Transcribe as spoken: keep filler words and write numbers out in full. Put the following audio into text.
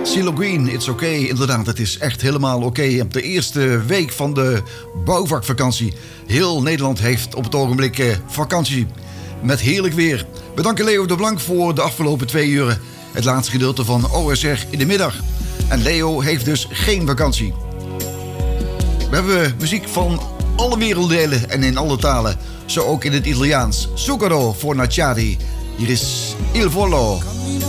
CeeLo Green, it's okay. Inderdaad, het is echt helemaal oké. Okay. Op de eerste week van de bouwvakvakantie. Heel Nederland heeft op het ogenblik eh, vakantie. Met heerlijk weer. We danken Leo de Blank voor de afgelopen twee uren. Het laatste gedeelte van O S R in de middag. En Leo heeft dus geen vakantie. We hebben muziek van alle werelddelen en in alle talen. Zo ook in het Italiaans. Zucchero voor Nacciari. Hier is Il Volo.